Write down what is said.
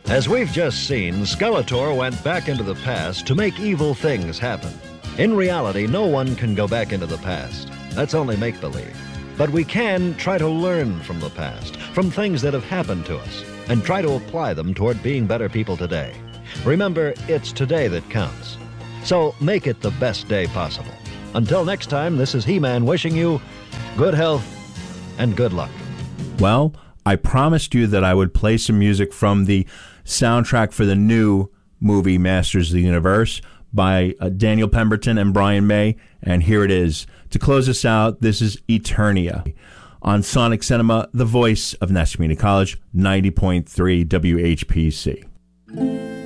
As we've just seen, Skeletor went back into the past to make evil things happen. In reality, no one can go back into the past. That's only make-believe. But we can try to learn from the past, from things that have happened to us, and try to apply them toward being better people today. Remember, it's today that counts. So make it the best day possible. Until next time, this is He-Man wishing you good health and good luck. Well, I promised you that I would play some music from the soundtrack for the new movie Masters of the Universe by Daniel Pemberton and Brian May, and here it is. To close us out, this is Eternia on Sonic Cinema, the voice of Nash Community College, 90.3 WHPC.